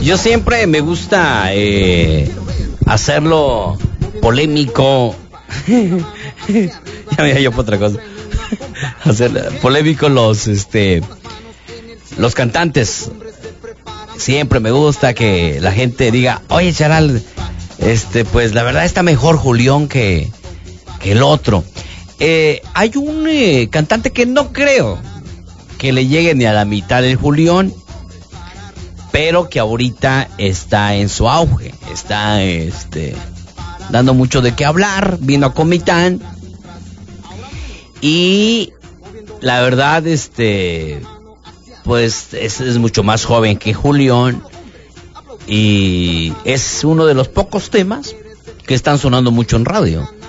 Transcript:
Yo siempre me gusta hacerlo polémico. Ya me iba yo por otra cosa. Hacer polémico los cantantes. Siempre me gusta que la gente diga, oye, Charal, pues la verdad está mejor Julián que el otro. Hay un cantante que no creo que le llegue ni a la mitad del Julián, pero que ahorita está en su auge, está dando mucho de qué hablar, vino a Comitán, y la verdad, pues es mucho más joven que Julián, y es uno de los pocos temas que están sonando mucho en radio.